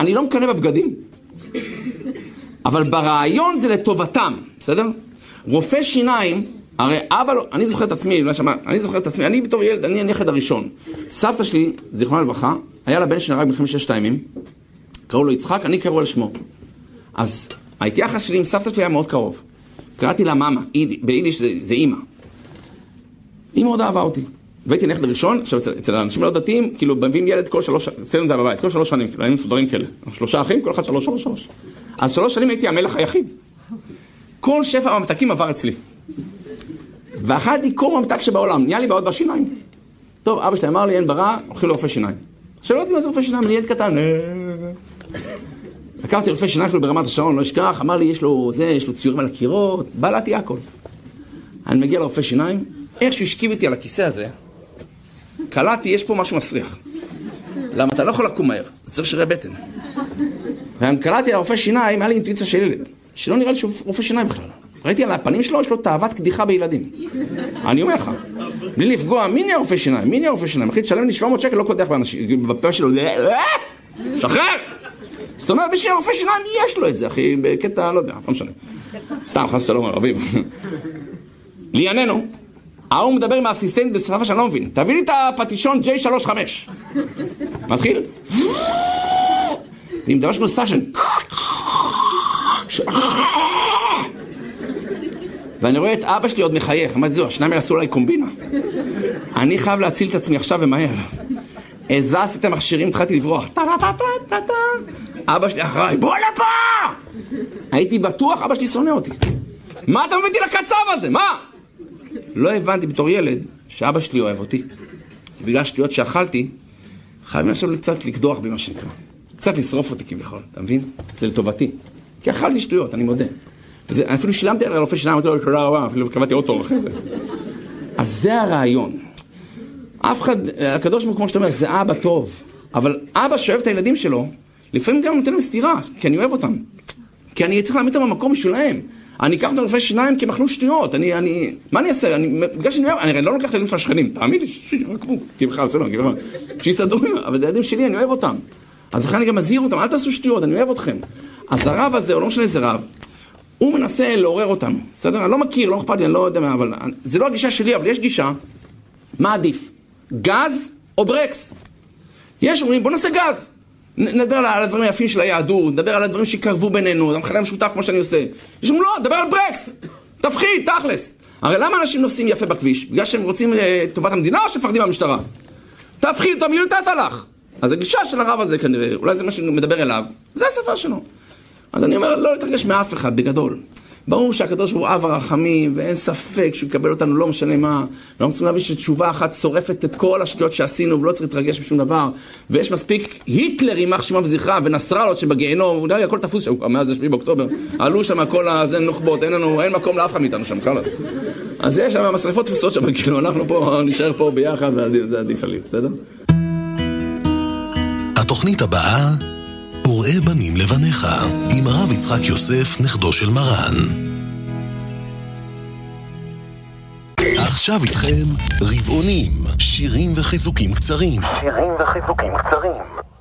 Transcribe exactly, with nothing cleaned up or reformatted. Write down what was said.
אני לא מקנה בבגדים. אבל ברעיון זה לטובתם, בסדר? רופא שיניים, הרי אבא לא, אני זוכר את עצמי, אני זוכר את עצמי, אני בתור ילד, אני הנכד הראשון. סבתא שלי, זיכרונה לברכה, היה לה בן שנהרג במלחמת ששת הימים, קראו לו יצחק, אני קראו על שמו. אז היחס שלי עם סבתא שלי היה מאוד קרוב. קראתי לה מאמה, ביידיש זה, זה אימא. היא מאוד אהבה אותי. והייתי נכד ראשון, עכשיו אצל, אצל האנשים לא דתיים, כאילו מביאים ילד כל שלוש, אצלנו זה בבית, כל שלוש שנים, כאילו, היינו מסודרים כאלה. שלושה אחים, כל אחד שלוש, שלוש, שלוש. אז שלוש שנים הייתי המלך היחיד. כל שפע הממתקים עבר אצלי. ואכלתי כל ממתק שבעולם, נהיה לי בעוד בשיניים. טוב, אבא שלי אמר לי, אין ברע, הולכים לרופא שיניים. עכשיו לא יודעים מה זה רופא שיניים, אני ילד קטן. לקחתי רופא שיניים אפילו ברמת השעון, לא אשכח, אמר לי, יש לו זה, יש לו ציורים על הקירות, בלעתי הכל. אני מגיע לרופא שיניים, איך שהוא השכיב איתי על הכיסא הזה, קלעתי, יש פה משהו מסריח. למה אתה לא יכול לקום מהר? זה צריך שירי בטן. ואני קלעתי על רופא שיניים, היה לי אינטואיציה של ילד, שלא נראה לי שהוא רופא שיניים בכלל. ראיתי על הפנים שלו, יש לו תאוות קדיחה בילדים. אני אומר לך, בלי לפגוע, מי נהיה רופא שיניים? מי נהיה רופא שיניים? אחי, תשלם לי שבע מאות שקל, לא קודח באנשים, בפה שלו, שחרר! זאת אומרת, בשביל רופא שיניים יש לו את זה, אחי, בקטע, לא יודע, לא משנה. סתם, חס שלום, ערבים. לענייננו, ההוא מדבר עם האסיסטנט בשפה שאני לא מבין. תביא לי את הפטישון ג'יי שלוש חמש. מתחיל? ואם דבר שמו סטאשן. ואני רואה את אבא שלי עוד מחייך. אמרתי, זהו, השניים האלה עשו עליי קומבינה. אני חייב להציל את עצמי עכשיו ומהר. הזזתי את המכשירים, התחלתי לברוח. אבא שלי אחריי, בוא לפה! הייתי בטוח, אבא שלי שונא אותי. מה אתה מביא לקצב הזה? מה? לא הבנתי בתור ילד שאבא שלי אוהב אותי. בגלל שטויות שאכלתי, חייבים עכשיו קצת לקדוח במה שנקרא. קצת לשרוף אותי כביכול, אתה מבין? זה לטובתי. כי אכלתי שטויות, אני מודה. וזה, אני אפילו שילמתי על רופא שיניים, אפילו קבעתי עוד תור אחרי זה. אז זה הרעיון. אף אחד, הקדוש ברוך הוא, כמו שאתה אומר, זה אבא טוב. אבל אבא שאוהב את הילדים שלו, לפעמים גם נותן להם סתירה, כי אני אוהב אותם. כי אני צריך להעמיד אותם במקום בשבילהם. אני אקח את הרופא שיניים כי הם אכלו שטויות. אני, אני, מה אני אעשה? אני, בגלל שאני אוהב, אני לא לוקח את הילדים של השכנים. תאמין לי, שירקמו, כי בכלל, זה לא, כי בכלל, שיסתדרו, אבל זה הילדים שלי, אני אוהב אותם. אז לכן אני גם מזהיר אותם, אל תעשו שטויות, אני אוהב אתכם. אז הרב הזה, או לא משנה איזה רב, הוא מנסה לעורר אותנו. בסדר? אני לא מכיר, לא אכפת לי, אני לא יודע מה, אבל זה לא הגישה שלי, אבל יש גישה. מה עדיף? גז או ברקס? יש אומרים, בוא נעשה גז. נדבר על הדברים היפים של היהדות, נדבר על הדברים שקרבו בינינו, זה המחנה המשותף כמו שאני עושה. יש אומרים, לא, נדבר על ברקס. תפחיד, תכלס. הרי למה אנשים נוסעים יפה בכביש? בגלל שהם רוצים טובת המדינה או שמפחדים מהמשטרה? תפחיד, אתה מיותת הלך. אז הגישה של הרב הזה כנראה, אולי זה מה שמדבר אליו, זה השפה שלו. אז אני אומר, לא להתרגש מאף אחד, בגדול. ברור שהקדוש הוא אב הרחמים, ואין ספק שהוא יקבל אותנו לא משנה מה. ואנחנו צריכים להבין שתשובה אחת שורפת את כל השטויות שעשינו, ולא צריך להתרגש בשום דבר. ויש מספיק היטלר יימח שמם וזכרם, ונסראללה שבגיהנום, אולי הכל תפוס שם, מאז השביעי באוקטובר. עלו שם כל הזה נוח'בות, אין לנו, אין מקום לאף אחד מאיתנו שם, חלאס. אז יש שם משרפות תפוסות שם, כאילו, אנחנו פה, נשאר פה ביחד, וזה עדיף עלי, בסדר? התוכנית הבאה, פורעי בנים לבניך, עם הרב יצחק יוסף, נכדו של מרן. עכשיו איתכם רבעונים, שירים וחיזוקים קצרים. שירים וחיזוקים קצרים.